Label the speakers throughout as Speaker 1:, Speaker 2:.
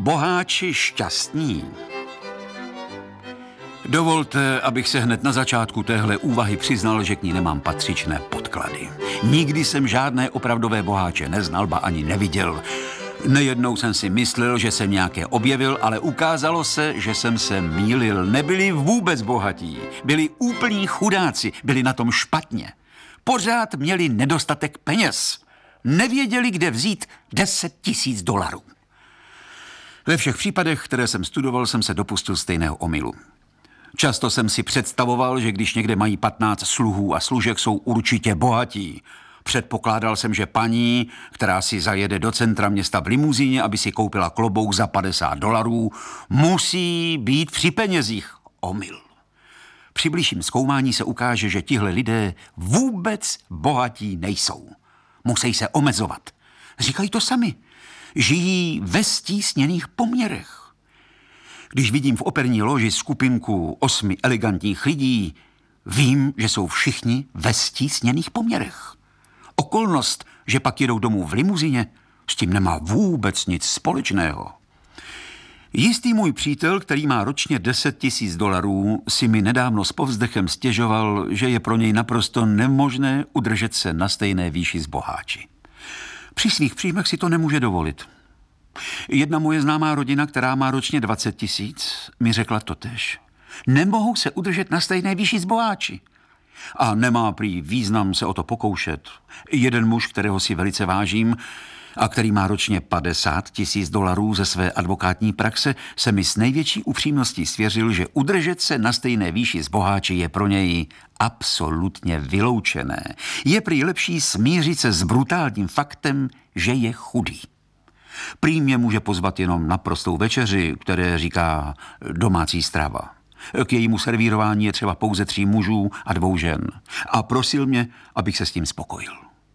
Speaker 1: Boháči šťastní. Dovolte, abych se hned na začátku téhle úvahy přiznal, že k ní nemám patřičné podklady. Nikdy jsem žádné opravdové boháče neznal, ba ani neviděl. Nejednou jsem si myslel, že jsem nějaké objevil, ale ukázalo se, že jsem se mýlil. Nebyli vůbec bohatí, byli úplní chudáci, byli na tom špatně. Pořád měli nedostatek peněz. Nevěděli, kde vzít $10 000. Ve všech případech, které jsem studoval, jsem se dopustil stejného omylu. Často jsem si představoval, že když někde mají 15 sluhů a služek, jsou určitě bohatí. Předpokládal jsem, že paní, která si zajede do centra města v limuzíně, aby si koupila klobouk za $50, musí být při penězích. Omyl. Při bližším zkoumání se ukáže, že tihle lidé vůbec bohatí nejsou. Musí se omezovat. Říkají to sami. Žijí ve stísněných poměrech. Když vidím v operní loži skupinku 8 elegantních lidí, vím, že jsou všichni ve stísněných poměrech. Okolnost, že pak jedou domů v limuzině, s tím nemá vůbec nic společného. Jistý můj přítel, který má ročně $10 000, si mi nedávno s povzdechem stěžoval, že je pro něj naprosto nemožné udržet se na stejné výši s boháči. Při svých příjmech si to nemůže dovolit. Jedna moje známá rodina, která má ročně 20 000, mi řekla totéž. Nemohou se udržet na stejné výši s boháči. A nemá prý význam se o to pokoušet. Jeden muž, kterého si velice vážím a který má ročně $50 000 ze své advokátní praxe, se mi s největší upřímností svěřil, že udržet se na stejné výši s boháči je pro něj absolutně vyloučené. Je prý lepší smířit se s brutálním faktem, že je chudý. Prý mě může pozvat jenom na prostou večeři, které říká domácí strava. K jejímu servírování je třeba pouze 3 mužů a 2 žen. A prosil mě, abych se s tím spokojil.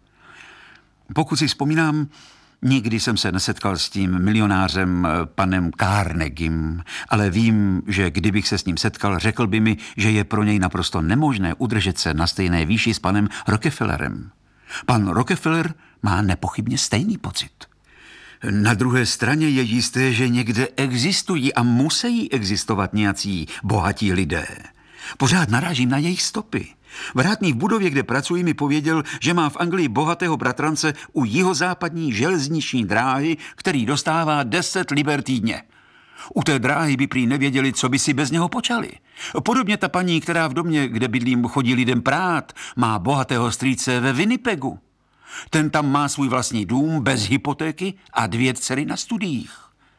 Speaker 1: Pokud si vzpomínám, nikdy jsem se nesetkal s tím milionářem panem Carnegiem, ale vím, že kdybych se s ním setkal, řekl by mi, že je pro něj naprosto nemožné udržet se na stejné výši s panem Rockefellerem. Pan Rockefeller má nepochybně stejný pocit. Na druhé straně je jisté, že někde existují a musí existovat nějací bohatí lidé. Pořád narážím na jejich stopy. Vrátný v budově, kde pracuji, mi pověděl, že má v Anglii bohatého bratrance u jihozápadní železniční dráhy, který dostává 10 liber týdně. U té dráhy by prý nevěděli, co by si bez něho počali. Podobně ta paní, která v domě, kde bydlím, chodí lidem prát, má bohatého strýce ve Winnipegu. Ten tam má svůj vlastní dům bez hypotéky a 2 dcery na studiích.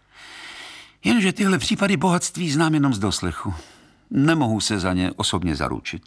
Speaker 1: Jenže tyhle případy bohatství znám jenom z doslechu. Nemohu se za ně osobně zaručit.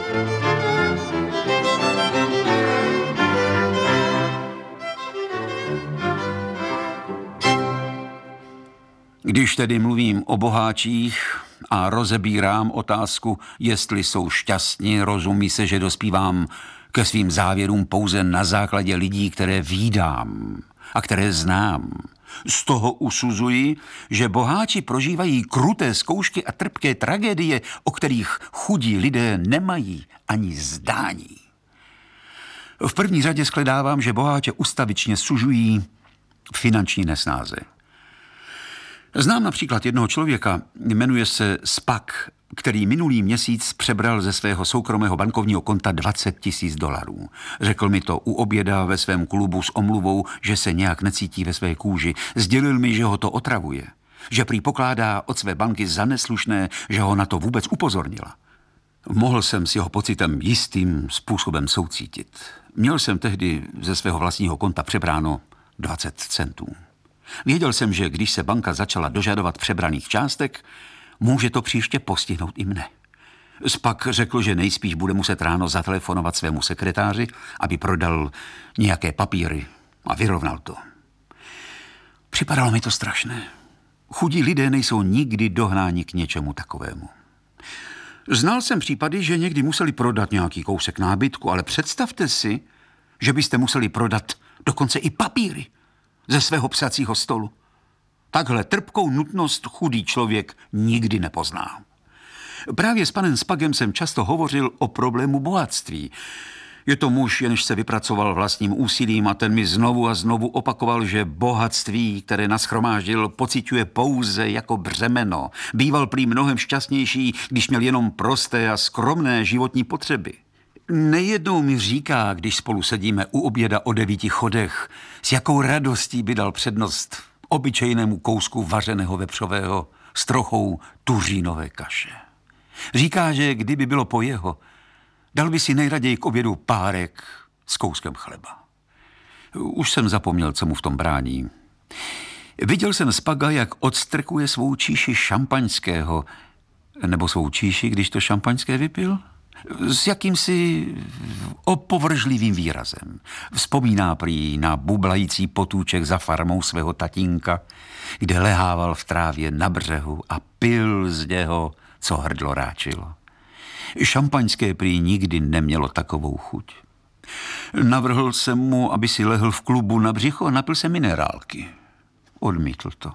Speaker 1: Když tedy mluvím o boháčích a rozebírám otázku, jestli jsou šťastní, rozumí se, že dospívám ke svým závěrům pouze na základě lidí, které vídám a které znám. Z toho usuzuji, že boháči prožívají kruté zkoušky a trpké tragédie, o kterých chudí lidé nemají ani zdání. V první řadě shledávám, že boháče ustavičně sužují finanční nesnáze. Znám například jednoho člověka, jmenuje se Spak, který minulý měsíc přebral ze svého soukromého bankovního konta $20 000. Řekl mi to u oběda ve svém klubu s omluvou, že se nějak necítí ve své kůži. Sdělil mi, že ho to otravuje, že prý pokládá od své banky za neslušné, že ho na to vůbec upozornila. Mohl jsem s jeho pocitem jistým způsobem soucítit. Měl jsem tehdy ze svého vlastního konta přebráno 20 centů. Věděl jsem, že když se banka začala dožadovat přebraných částek, může to příště postihnout i mne. Spak řekl, že nejspíš bude muset ráno zatelefonovat svému sekretáři, aby prodal nějaké papíry a vyrovnal to. Připadalo mi to strašné. Chudí lidé nejsou nikdy dohnáni k něčemu takovému. Znal jsem případy, že někdy museli prodat nějaký kousek nábytku, ale představte si, že byste museli prodat dokonce i papíry ze svého psacího stolu. Takhle trpkou nutnost chudý člověk nikdy nepozná. Právě s panem Spagem jsem často hovořil o problému bohatství. Je to muž, jenž se vypracoval vlastním úsilím a ten mi znovu a znovu opakoval, že bohatství, které nashromáždil, pociťuje pouze jako břemeno. Býval prý mnohem šťastnější, když měl jenom prosté a skromné životní potřeby. Nejednou mi říká, když spolu sedíme u oběda o 9 chodech, s jakou radostí by dal přednost obyčejnému kousku vařeného vepřového s trochou tuřínové kaše. Říká, že kdyby bylo po jeho, dal by si nejraději k obědu párek s kouskem chleba. Už jsem zapomněl, co mu v tom brání. Viděl jsem Spaga, jak odstrkuje svou číši šampaňského, nebo svou číši, když to šampaňské vypil, s jakýmsi opovržlivým výrazem. Vzpomíná prý na bublající potůček za farmou svého tatínka, kde lehával v trávě na břehu a pil z něho, co hrdlo ráčilo. Šampaňské prý nikdy nemělo takovou chuť. Navrhl jsem mu, aby si lehl v klubu na břicho a napil se minerálky. Odmítl to.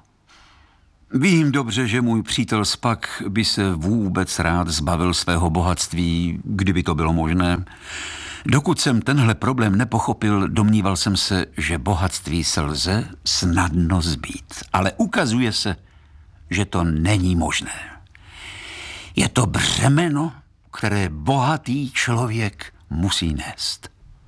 Speaker 1: Vím dobře, že můj přítel Spag by se vůbec rád zbavil svého bohatství, kdyby to bylo možné. Dokud jsem tenhle problém nepochopil, domníval jsem se, že bohatství se lze snadno zbít. Ale ukazuje se, že to není možné. Je to břemeno, které bohatý člověk musí nést.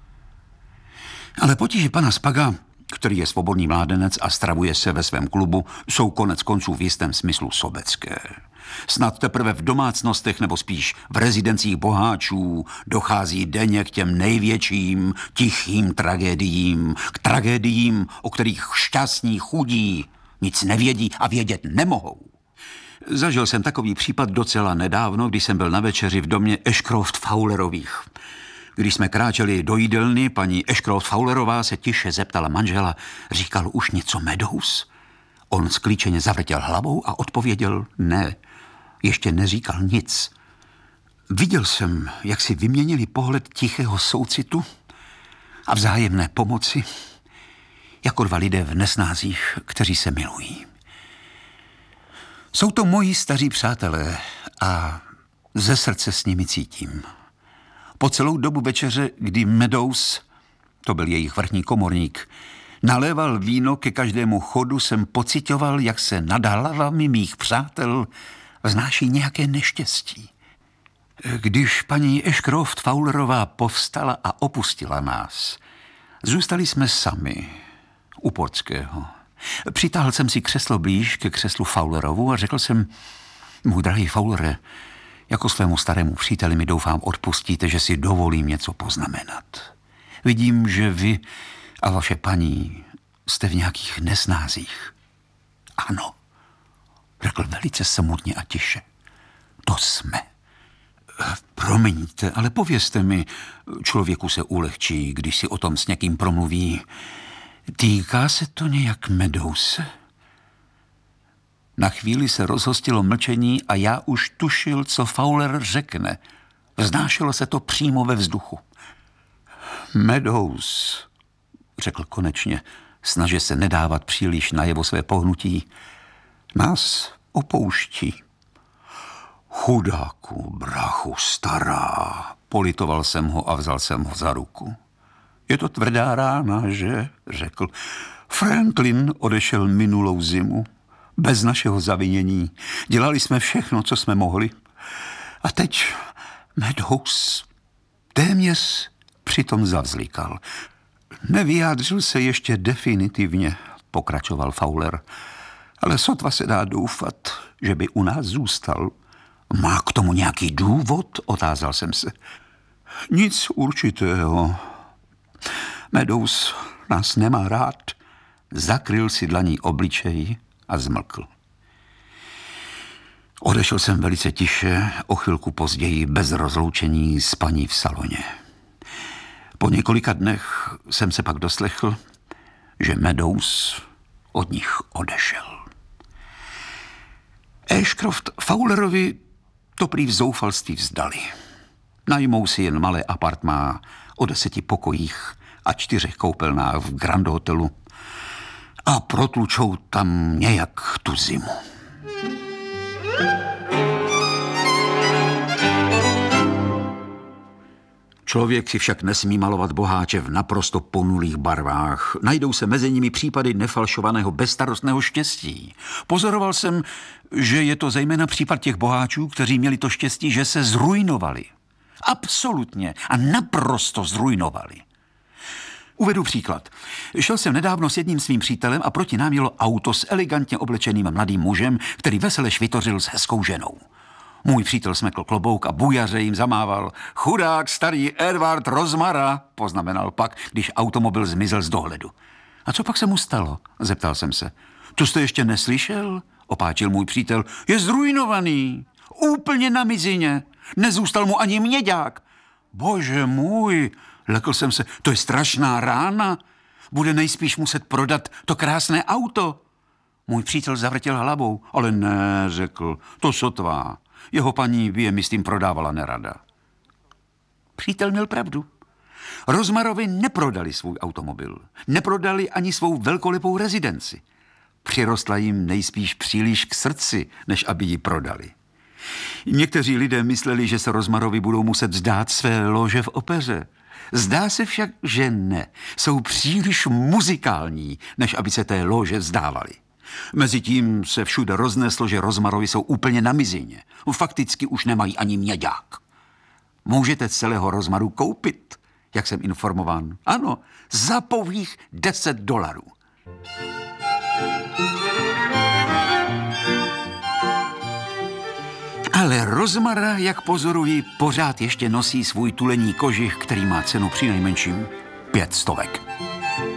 Speaker 1: Ale potíže pana Spaga, který je svobodný mládenec a stravuje se ve svém klubu, jsou konec konců v jistém smyslu sobecké. Snad teprve v domácnostech nebo spíš v rezidencích boháčů dochází denně k těm největším tichým tragédiím, k tragédiím, o kterých šťastní chudí nic nevědí a vědět nemohou. Zažil jsem takový případ docela nedávno, když jsem byl na večeři v domě Ashcroft Fowlerových. Když jsme kráčeli do jídelny, paní Ashcroft Fowlerová se tiše zeptala manžela, říkal už něco Meadows? On sklíčeně zavrtěl hlavou a odpověděl ne, ještě neříkal nic. Viděl jsem, jak si vyměnili pohled tichého soucitu a vzájemné pomoci, jako dva lidé v nesnázích, kteří se milují. Jsou to moji staří přátelé a ze srdce s nimi cítím. Po celou dobu večeře, kdy Meadows, to byl jejich vrchní komorník, naléval víno ke každému chodu, jsem pociťoval, jak se nad hlavami mých přátel vznáší nějaké neštěstí. Když paní Ashcroft Fowlerová povstala a opustila nás, zůstali jsme sami u Portského. Přitáhl jsem si křeslo blíž ke křeslu Fowlerovu a řekl jsem, můj drahý Fowlere, jako svému starému příteli mi doufám odpustíte, že si dovolím něco poznamenat. Vidím, že vy a vaše paní jste v nějakých nesnázích. Ano, řekl velice smutně a tiše. To jsme. Promiňte, ale povězte mi, člověku se ulehčí, když si o tom s někým promluví. Týká se to nějak Meadowse? Na chvíli se rozhostilo mlčení a já už tušil, co Fowler řekne. Vznášelo se to přímo ve vzduchu. Meadows, řekl konečně, snaže se nedávat příliš najevo své pohnutí, nás opouští. Chudáku, brachu, stará, politoval jsem ho a vzal jsem ho za ruku. Je to tvrdá rána, že? Řekl. Franklin odešel minulou zimu. Bez našeho zavinění. Dělali jsme všechno, co jsme mohli. A teď Meadows téměř přitom zavzlikal. Nevyjádřil se ještě definitivně, pokračoval Fowler, ale sotva se dá doufat, že by u nás zůstal. Má k tomu nějaký důvod? Otázal jsem se. Nic určitého. Meadows nás nemá rád. Zakryl si dlaní obličej a zmlkl. Odešel jsem velice tiše, o chvilku později bez rozloučení s paní v saloně. Po několika dnech jsem se pak doslechl, že Meadows od nich odešel. Ashcroft Fowlerovi to prý v zoufalství vzdali. Najmou si jen malé apartmá o 10 pokojích a 4 koupelnách v Grand Hotelu a protlučou tam nějak tu zimu. Člověk si však nesmí malovat boháče v naprosto ponulých barvách. Najdou se mezi nimi případy nefalšovaného bezstarostného štěstí. Pozoroval jsem, že je to zejména případ těch boháčů, kteří měli to štěstí, že se zrujnovali. Absolutně a naprosto zrujnovali. Uvedu příklad. Šel jsem nedávno s jedním svým přítelem a proti nám jelo auto s elegantně oblečeným mladým mužem, který vesele švitořil s hezkou ženou. Můj přítel smekl klobouk a bujaře jim zamával. Chudák starý Edward Rozmara, poznamenal pak, když automobil zmizel z dohledu. A co pak se mu stalo? Zeptal jsem se. To jste ještě neslyšel? Opáčil můj přítel. Je zrujnovaný. Úplně na mizině. Nezůstal mu ani měďák. Bože můj, lekl jsem se, to je strašná rána. Bude nejspíš muset prodat to krásné auto. Můj přítel zavrtěl hlavou. Ale ne, řekl, to sotvá. Jeho paní by je, myslím, prodávala nerada. Přítel měl pravdu. Rozmarovi neprodali svůj automobil. Neprodali ani svou velkolepou rezidenci. Přirostla jim nejspíš příliš k srdci, než aby ji prodali. Někteří lidé mysleli, že se Rozmarovi budou muset vzdát své lože v opeře. Zdá se však, že ne. Jsou příliš muzikální, než aby se té lože vzdávali. Mezitím se všude rozneslo, že Rozmarovi jsou úplně na mizině. Fakticky už nemají ani měďák. Můžete celého Rozmaru koupit, jak jsem informován. Ano, za pouhých $10. Ale Rozmara, jak pozoruji, pořád ještě nosí svůj tulení kožich, který má cenu přinejmenším 500.